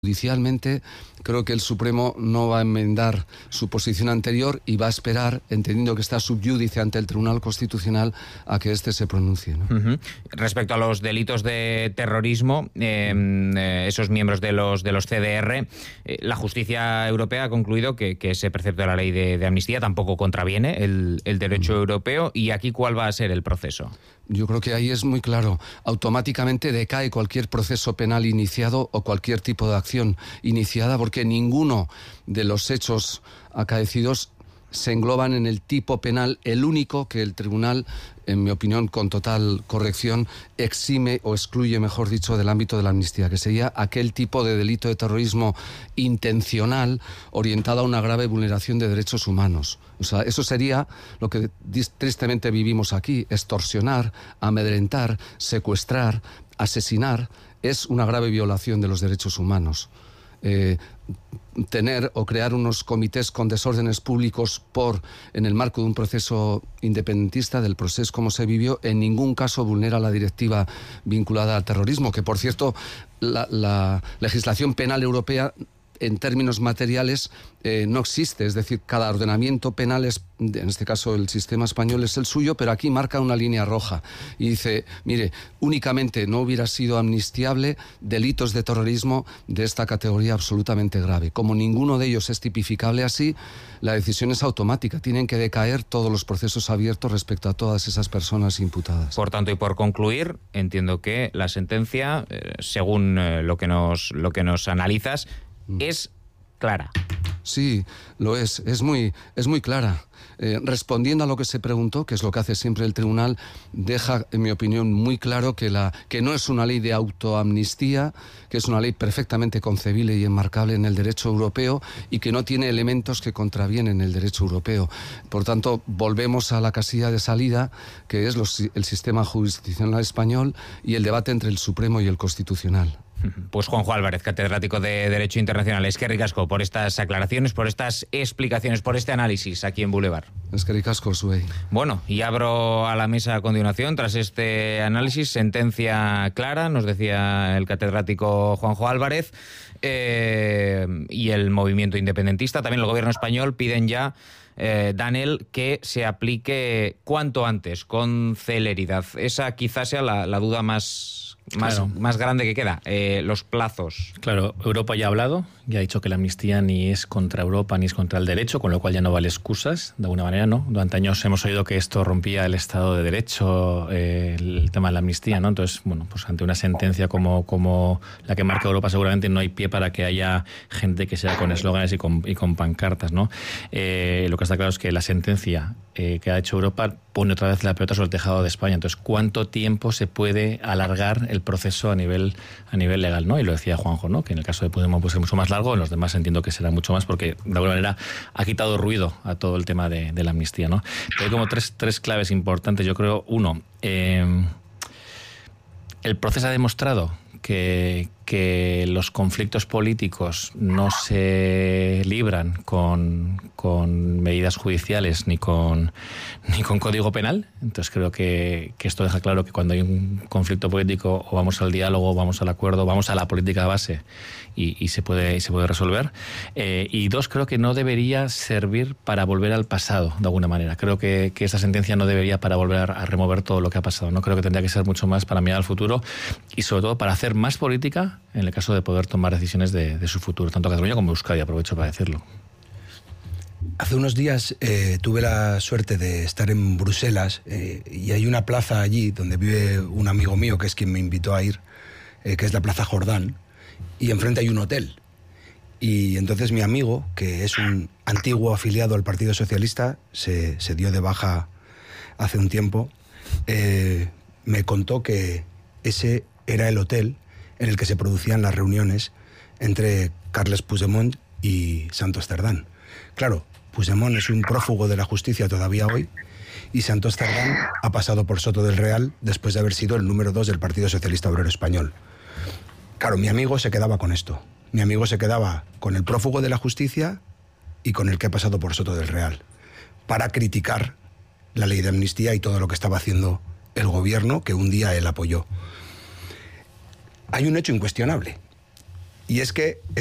Judicialmente, creo que el Supremo no va a enmendar su posición anterior y va a esperar, entendiendo que está subyúdice ante el Tribunal Constitucional, a que éste se pronuncie, ¿no? Respecto a los delitos de terrorismo, esos miembros de los CDR, la justicia europea ha concluido que ese precepto de la ley de amnistía tampoco contraviene el derecho europeo. ¿Y aquí cuál va a ser el proceso? Yo creo que ahí es muy claro. Automáticamente decae cualquier proceso penal iniciado o cualquier tipo de acción iniciada, porque ninguno de los hechos acaecidos se engloban en el tipo penal, el único que el tribunal, en mi opinión, con total corrección, exime o excluye, mejor dicho, del ámbito de la amnistía, que sería aquel tipo de delito de terrorismo intencional orientado a una grave vulneración de derechos humanos. O sea, eso sería lo que tristemente vivimos aquí: extorsionar, amedrentar, secuestrar, asesinar. Es una grave violación de los derechos humanos. Tener o crear unos comités con desórdenes públicos en el marco de un proceso independentista, del proceso como se vivió, en ningún caso vulnera la directiva vinculada al terrorismo, que por cierto la legislación penal europea en términos materiales no existe. Es decir, cada ordenamiento penal es, en este caso el sistema español es el suyo, pero aquí marca una línea roja y dice, mire, únicamente no hubiera sido amnistiable delitos de terrorismo de esta categoría absolutamente grave. Como ninguno de ellos es tipificable así, la decisión es automática. Tienen que decaer todos los procesos abiertos respecto a todas esas personas imputadas. Por tanto, y por concluir, entiendo que la sentencia, según lo que nos analizas, es clara. Sí, lo es. Es muy clara. Respondiendo a lo que se preguntó, que es lo que hace siempre el tribunal, deja, en mi opinión, muy claro que no es una ley de autoamnistía, que es una ley perfectamente concebible y enmarcable en el derecho europeo y que no tiene elementos que contravienen el derecho europeo. Por tanto, volvemos a la casilla de salida, que es el sistema jurisdiccional español y el debate entre el Supremo y el Constitucional. Pues Juanjo Álvarez, catedrático de Derecho Internacional. Eskerrik asko por estas aclaraciones, por estas explicaciones, por este análisis aquí en Boulevard. Eskerrik asko, zuei. Bueno, y abro a la mesa a continuación, tras este análisis, sentencia clara, nos decía el catedrático Juanjo Álvarez, y el movimiento independentista, también el gobierno español, piden ya, Daniel, que se aplique cuanto antes, con celeridad. Esa quizás sea la duda más grande que queda, los plazos. Claro, Europa ya ha hablado, ya ha dicho que la amnistía ni es contra Europa ni es contra el derecho, con lo cual ya no vale excusas, de alguna manera, ¿no? Durante años hemos oído que esto rompía el Estado de Derecho, el tema de la amnistía, ¿no? Entonces, bueno, pues ante una sentencia como la que marca Europa, seguramente no hay pie para que haya gente que sea con eslóganes y con pancartas, ¿no? Lo que está claro es que la sentencia que ha hecho Europa pone otra vez la pelota sobre el tejado de España. Entonces, ¿cuánto tiempo se puede alargar el proceso a nivel legal, ¿no? Y lo decía Juanjo, ¿no? Que en el caso de Puigdemont puede ser mucho más largo, en los demás entiendo que será mucho más, porque de alguna manera ha quitado ruido a todo el tema de la amnistía, ¿no? Pero hay como tres claves importantes. Yo creo, uno, el proceso ha demostrado que los conflictos políticos no se libran con medidas judiciales ni con código penal. Entonces creo que esto deja claro que cuando hay un conflicto político o vamos al diálogo, vamos al acuerdo, vamos a la política de base y se puede resolver. Y dos, creo que no debería servir para volver al pasado de alguna manera. Creo que esta sentencia no debería para volver a remover todo lo que ha pasado. No creo que tendría que ser mucho más para mirar al futuro y sobre todo para hacer más política en el caso de poder tomar decisiones de su futuro, tanto Cataluña como Euskadi, aprovecho para decirlo. Hace unos días tuve la suerte de estar en Bruselas y hay una plaza allí donde vive un amigo mío que es quien me invitó a ir, que es la Plaza Jordán, y enfrente hay un hotel. Y entonces mi amigo, que es un antiguo afiliado al Partido Socialista, se dio de baja hace un tiempo, me contó que ese era el hotel en el que se producían las reuniones entre Carles Puigdemont y Santos Cerdán. Claro, Puigdemont es un prófugo de la justicia todavía hoy y Santos Cerdán ha pasado por Soto del Real después de haber sido el número 2 del Partido Socialista Obrero Español. Claro, mi amigo se quedaba con esto. Mi amigo se quedaba con el prófugo de la justicia y con el que ha pasado por Soto del Real, para criticar la ley de amnistía y todo lo que estaba haciendo el gobierno que un día él apoyó. Hay un hecho incuestionable, Y es que